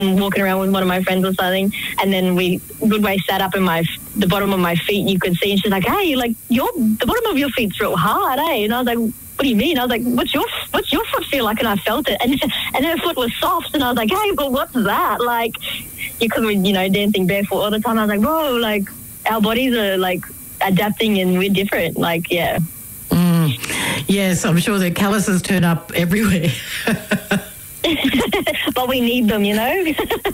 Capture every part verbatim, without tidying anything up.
walking around with one of my friends or something, and then we Goodway sat up in my the bottom of my feet, and you could see, and she's like, "Hey, like your the bottom of your feet's real hard, eh?" And I was like, "What do you mean?" I was like, "What's your what's your foot feel like?" And I felt it, and and her foot was soft, and I was like, "Hey, well, what's that?" Like, because we're you know dancing barefoot all the time. I was like, "Whoa!" Like our bodies are like adapting, and we're different. Like, yeah. Mm. Yes, I'm sure the calluses turn up everywhere. But we need them, you know.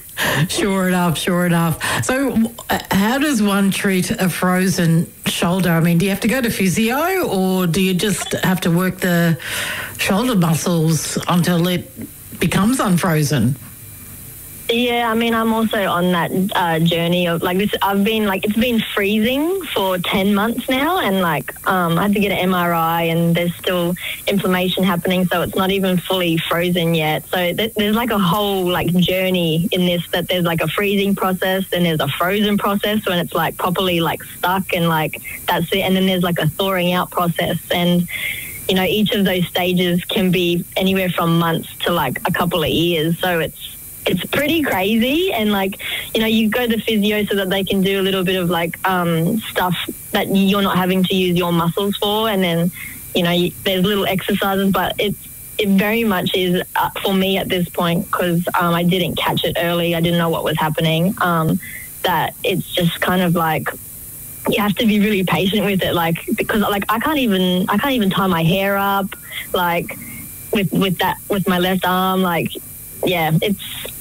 Sure enough, sure enough. So uh, how does one treat a frozen shoulder? I mean, do you have to go to physio, or do you just have to work the shoulder muscles until it becomes unfrozen? Yeah, I mean, I'm also on that uh, journey of like this. I've been like, it's been freezing for ten months now, and like um, I had to get an M R I, and there's still inflammation happening, so it's not even fully frozen yet. So th- there's like a whole like journey in this, that there's like a freezing process, then there's a frozen process when it's like properly like stuck and like that's it, and then there's like a thawing out process, and you know, each of those stages can be anywhere from months to like a couple of years. So it's It's pretty crazy, and like, you know, you go to physio so that they can do a little bit of like um, stuff that you're not having to use your muscles for, and then, you know, you, there's little exercises, but it's it very much is uh, for me at this point, because um, I didn't catch it early, I didn't know what was happening. Um, that it's just kind of like you have to be really patient with it, like because like I can't even I can't even tie my hair up, like with with that with my left arm, like yeah, it's.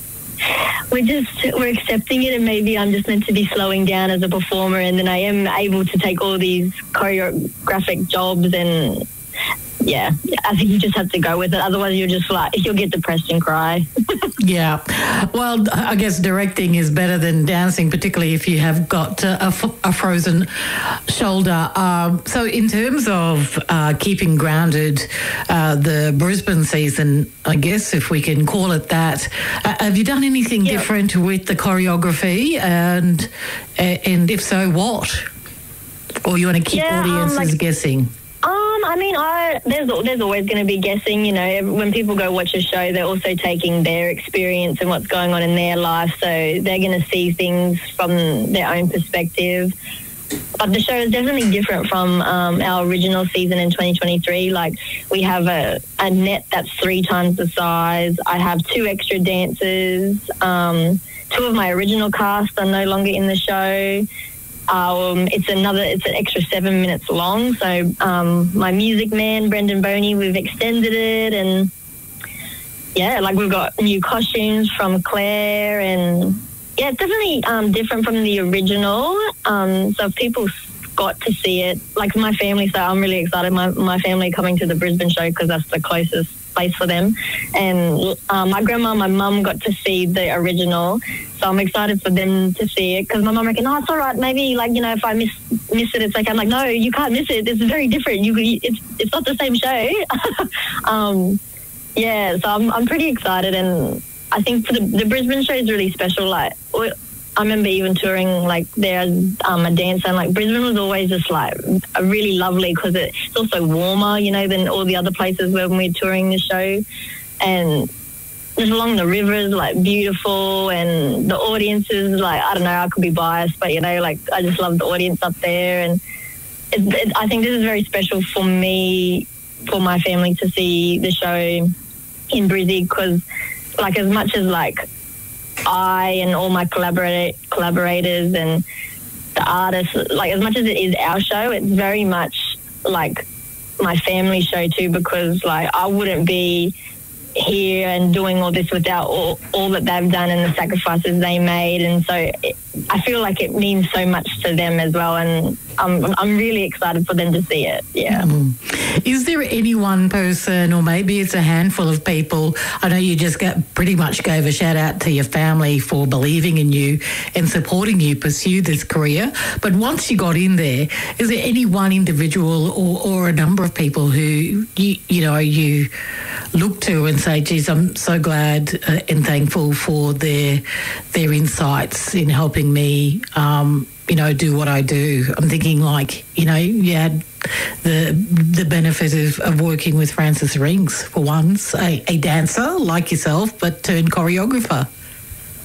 We're just, we're accepting it, and maybe I'm just meant to be slowing down as a performer, and then I am able to take all these choreographic jobs, and yeah, I think you just have to go with it. Otherwise you'll just like, you'll get depressed and cry. Yeah. Well, I guess directing is better than dancing, particularly if you have got a, a frozen shoulder. Um, so in terms of uh, keeping grounded, uh, the Brisbane season, I guess, if we can call it that, uh, have you done anything yeah. different with the choreography? And, and if so, what? Or you want to keep yeah, audiences um, like- guessing? Um, I mean, I there's there's always going to be guessing. You know, when people go watch a show, they're also taking their experience and what's going on in their life, so they're going to see things from their own perspective. But the show is definitely different from um, our original season in twenty twenty-three. Like, we have a, a net that's three times the size. I have two extra dancers. Um, two of my original cast are no longer in the show. Um, it's another, it's an extra seven minutes long. So um, my music man, Brendan Boney, we've extended it, and yeah, like we've got new costumes from Claire, and yeah, it's definitely um, different from the original. Um, so if people got to see it, like my family, so I'm really excited. My my family coming to the Brisbane show because that's the closest place for them, and um, my grandma, my mum got to see the original, so I'm excited for them to see it, because my mum reckon, oh, it's all right, maybe like, you know, if I miss miss it, it's okay. I'm like, no, you can't miss it, it's very different, you it's it's not the same show. um, yeah, so I'm I'm pretty excited, and I think for the, the Brisbane show is really special. Like, I remember even touring like there as um, a dancer, and like Brisbane was always just like a really lovely, because it, it's also warmer, you know, than all the other places when we're touring the show, and just along the rivers, like beautiful, and the audiences, like, I don't know, I could be biased, but you know, like I just love the audience up there, and it, it, I think this is very special for me, for my family to see the show in Brizzy, because like as much as like I and all my collaborate, collaborators and the artists, like as much as it is our show, it's very much like my family show too, because like I wouldn't be here and doing all this without all, all that they've done and the sacrifices they made, and so it, I feel like it means so much to them as well, and I'm I'm really excited for them to see it. Yeah. Mm. Is there any one person, or maybe it's a handful of people? I know you just got, pretty much gave a shout out to your family for believing in you and supporting you pursue this career, but once you got in there, is there any one individual or, or a number of people who you you know you look to and say, geez, I'm so glad uh, and thankful for their their insights in helping me, um, you know, do what I do? I'm thinking like, you know, you had the the benefit of, of working with Francis Rings, for once, a, a dancer like yourself, but turned choreographer.